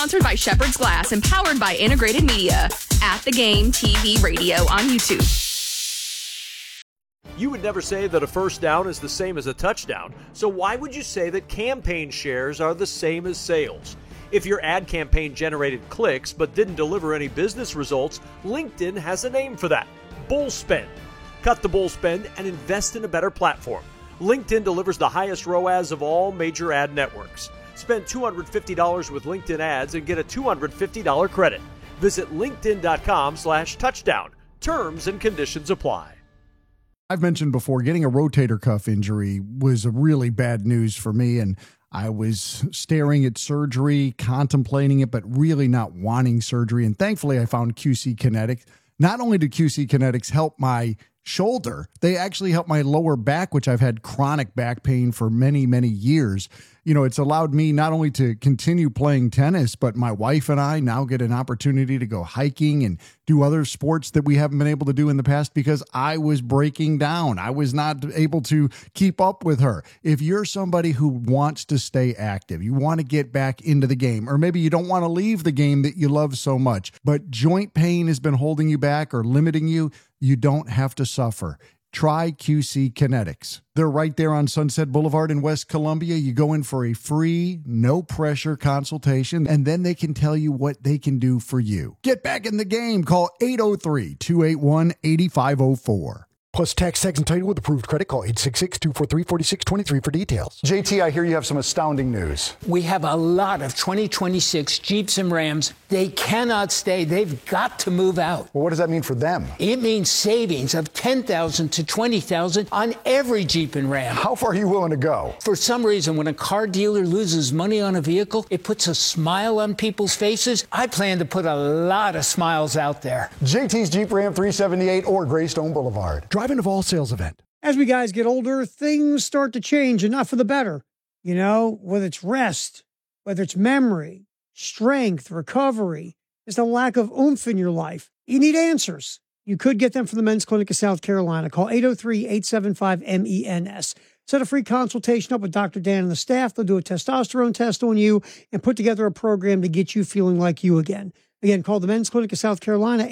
Sponsored by Shepherd's Glass and powered by Integrated Media. At the Game TV Radio on YouTube. You would never say that a first down is the same as a touchdown, so why would you say that campaign shares are the same as sales? If your ad campaign generated clicks but didn't deliver any business results, LinkedIn has a name for that: bull spend. Cut the bull spend and invest in a better platform. LinkedIn delivers the highest ROAS of all major ad networks. Spend $250 with LinkedIn ads and get a $250 credit. Visit linkedin.com/touchdown. Terms and conditions apply. I've mentioned before, getting a rotator cuff injury was a really bad news for me, and I was staring at surgery, contemplating it, but really not wanting surgery. And thankfully, I found QC Kinetics. Not only did QC Kinetics help my shoulder, they actually helped my lower back, which I've had chronic back pain for many, many years. You know, it's allowed me not only to continue playing tennis, but my wife and I now get an opportunity to go hiking and do other sports that we haven't been able to do in the past because I was breaking down. I was not able to keep up with her. If you're somebody who wants to stay active, you want to get back into the game, or maybe you don't want to leave the game that you love so much, but joint pain has been holding you back or limiting you, you don't have to suffer. Try QC Kinetics. They're right there on Sunset Boulevard in West Columbia. You go in for a free, no-pressure consultation, and then they can tell you what they can do for you. Get back in the game. Call 803-281-8504. Plus tax and title with approved credit. Call 866-243-4623 for details. JT, I hear you have some astounding news. We have a lot of 2026 Jeeps and Rams. They cannot stay. They've got to move out. Well, what does that mean for them? It means savings of $10,000 to $20,000 on every Jeep and Ram. How far are you willing to go? For some reason, when a car dealer loses money on a vehicle, it puts a smile on people's faces. I plan to put a lot of smiles out there. JT's Jeep Ram 378 or Greystone Boulevard. Drive-in of all sales event. As we guys get older, things start to change, and not for the better. You know, whether it's rest, whether it's memory, strength, recovery, there's a lack of oomph in your life. You need answers. You could get them from the Men's Clinic of South Carolina. Call 803-875-MENS. Set a free consultation up with Dr. Dan and the staff. They'll do a testosterone test on you and put together a program to get you feeling like you again. Again, call the Men's Clinic of South Carolina,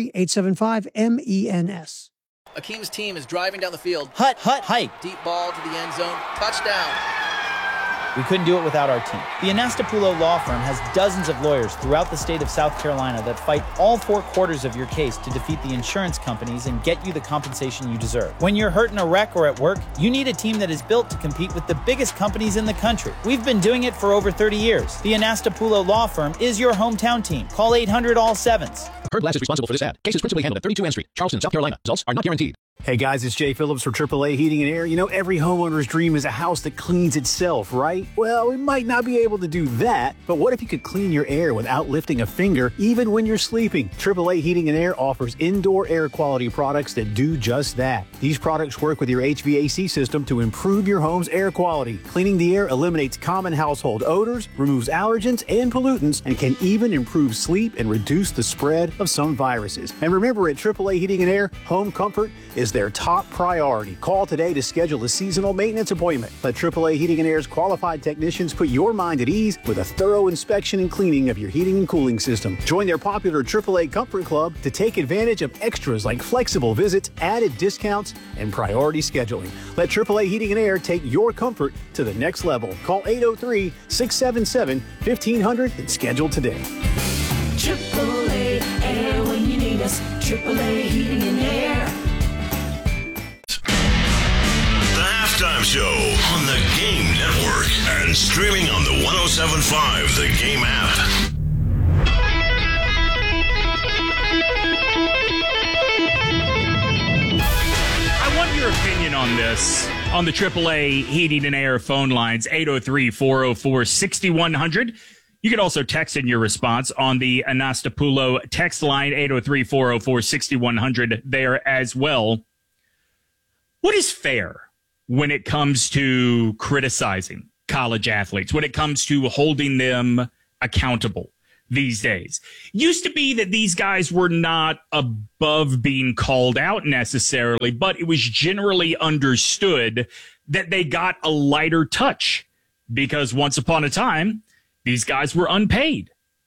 803-875-MENS. Akeem's team is driving down the field. Hike. Deep ball to the end zone. Touchdown. We couldn't do it without our team. The Anastapulo Law Firm has dozens of lawyers throughout the state of South Carolina that fight all four quarters of your case to defeat the insurance companies and get you the compensation you deserve. When you're hurt in a wreck or at work, you need a team that is built to compete with the biggest companies in the country. We've been doing it for over 30 years. The Anastapulo Law Firm is your hometown team. Call 800-ALL-SEVENS. Heard Glass is responsible for this ad. Case is principally handled at 32 N Street, Charleston, South Carolina. Results are not guaranteed. Hey guys, it's Jay Phillips for AAA Heating and Air. You know, every homeowner's dream is a house that cleans itself, right? Well, we might not be able to do that, but what if you could clean your air without lifting a finger, even when you're sleeping? AAA Heating and Air offers indoor air quality products that do just that. These products work with your HVAC system to improve your home's air quality. Cleaning the air eliminates common household odors, removes allergens and pollutants, and can even improve sleep and reduce the spread of some viruses. And remember, at AAA Heating and Air, home comfort is their top priority. Call today to schedule a seasonal maintenance appointment. Let AAA Heating and Air's qualified technicians put your mind at ease with a thorough inspection and cleaning of your heating and cooling system. Join their popular AAA Comfort Club to take advantage of extras like flexible visits, added discounts, and priority scheduling. Let AAA Heating and Air take your comfort to the next level. Call 803-677-1500 and schedule today. AAA Air when you need us. AAA Heating and Air. Halftime Show on the Game Network and streaming on the 107.5 The Game app. I want your opinion on this on the AAA Heating and Air phone lines, 803-404-6100. You can also text in your response on the Anastapulo text line, 803-404-6100 there as well. What is fair when it comes to criticizing college athletes, when it comes to holding them accountable these days? Used to be that these guys were not above being called out necessarily, but it was generally understood that they got a lighter touch because once upon a time, these guys were unpaid.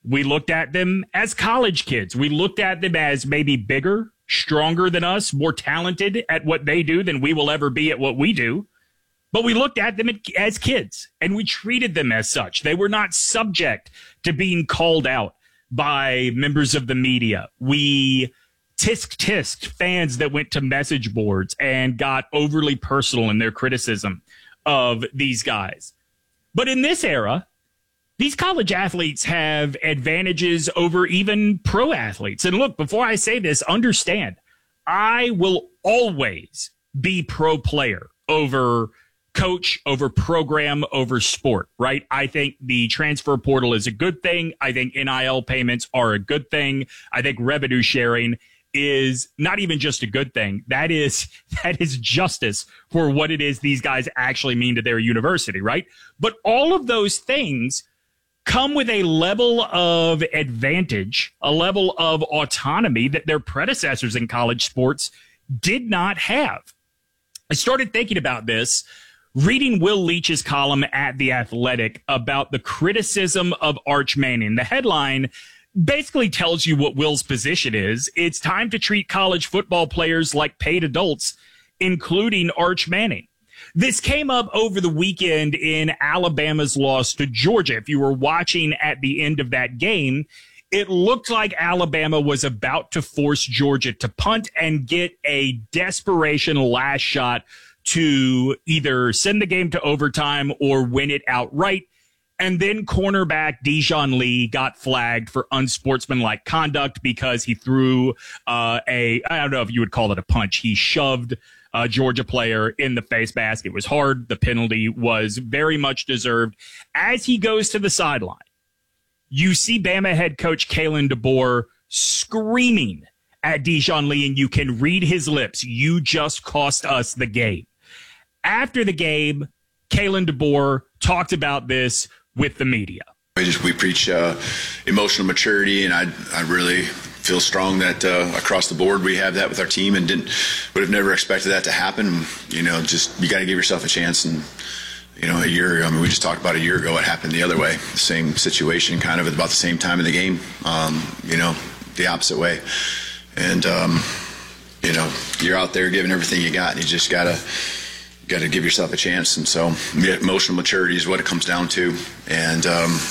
We looked at them as college kids. We looked at them as maybe bigger, stronger than us, more talented at what they do than we will ever be at what we do. But we looked at them as kids, and we treated them as such. They were not subject to being called out by members of the media. We tisk-tisked fans that went to message boards and got overly personal in their criticism of these guys. But in this era, these college athletes have advantages over even pro athletes. And look, before I say this, understand, I will always be pro player over coach, over program, over sport, right? I think the transfer portal is a good thing. I think NIL payments are a good thing. I think revenue sharing is not even just a good thing. That is justice for what it is these guys actually mean to their university, right? But all of those things come with a level of advantage, a level of autonomy that their predecessors in college sports did not have. I started thinking about this reading Will Leach's column at The Athletic about the criticism of Arch Manning. The headline basically tells you what Will's position is. It's time to treat college football players like paid adults, including Arch Manning. This came up over the weekend in Alabama's loss to Georgia. If you were watching at the end of that game, it looked like Alabama was about to force Georgia to punt and get a desperation last shot to either send the game to overtime or win it outright. And then cornerback Dijon Lee got flagged for unsportsmanlike conduct because he threw I don't know if you would call it a punch. He shoved a Georgia player in the face mask. It was hard. The penalty was very much deserved. As he goes to the sideline, you see Bama head coach Kalen DeBoer screaming at Dijon Lee, and you can read his lips. You just cost us the game. After the game, Kalen DeBoer talked about this with the media. We preach emotional maturity, and I really feel strong that across the board we have that with our team, and would have never expected that to happen. You know, just you got to give yourself a chance. And you know, a year ago, I mean, we just talked about a year ago, it happened the other way, the same situation, kind of at about the same time in the game. You know, the opposite way, and you know, you're out there giving everything you got, and you just gotta give yourself a chance. And so emotional maturity is what it comes down to. And,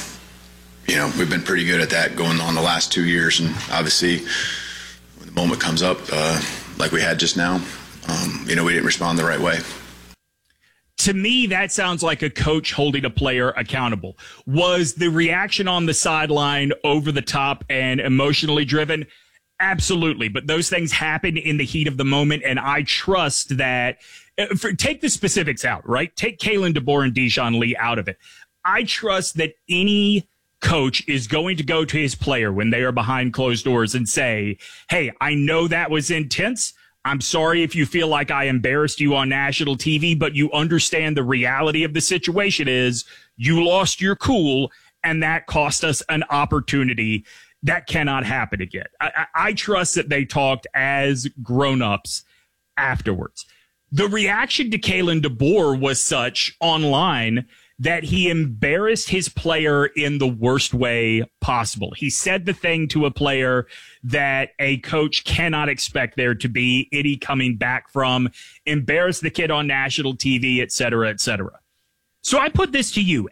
you know, we've been pretty good at that going on the last 2 years. And obviously when the moment comes up, like we had just now, you know, we didn't respond the right way. To me, that sounds like a coach holding a player accountable. Was the reaction on the sideline over the top and emotionally driven? Absolutely. But those things happen in the heat of the moment. And I trust that take the specifics out, right? Take Kalen DeBoer and Dijon Lee out of it. I trust that any coach is going to go to his player when they are behind closed doors and say, hey, I know that was intense. I'm sorry if you feel like I embarrassed you on national TV, but you understand the reality of the situation is you lost your cool, and that cost us an opportunity. That cannot happen again. I trust that they talked as grown-ups afterwards. The reaction to Kalen DeBoer was such online that he embarrassed his player in the worst way possible. He said the thing to a player that a coach cannot expect there to be any coming back from, embarrassed the kid on national TV, et cetera, et cetera. So I put this to you,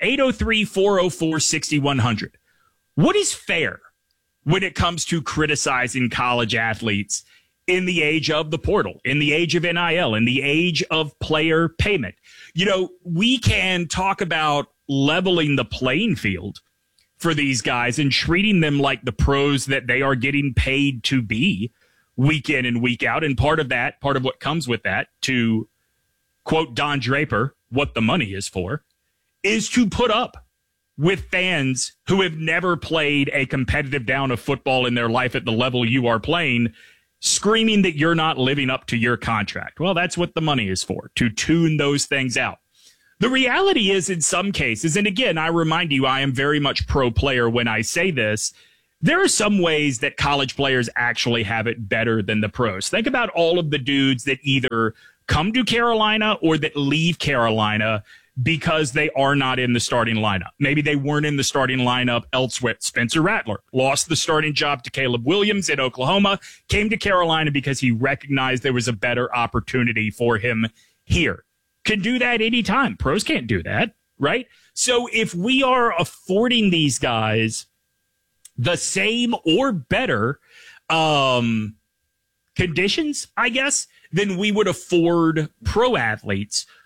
803-404-6100. What is fair when it comes to criticizing college athletes in the age of the portal, in the age of NIL, in the age of player payment? You know, we can talk about leveling the playing field for these guys and treating them like the pros that they are getting paid to be week in and week out. And part of what comes with that, to quote Don Draper, what the money is for, is to put up with fans who have never played a competitive down of football in their life at the level you are playing, screaming that you're not living up to your contract. Well, that's what the money is for, to tune those things out. The reality is, in some cases, and again, I remind you, I am very much pro player when I say this, there are some ways that college players actually have it better than the pros. Think about all of the dudes that either come to Carolina or that leave Carolina because they are not in the starting lineup. Maybe they weren't in the starting lineup elsewhere. Spencer Rattler lost the starting job to Caleb Williams in Oklahoma, came to Carolina because he recognized there was a better opportunity for him here. Can do that anytime. Pros can't do that, right? So if we are affording these guys the same or better conditions, I guess, then we would afford pro athletes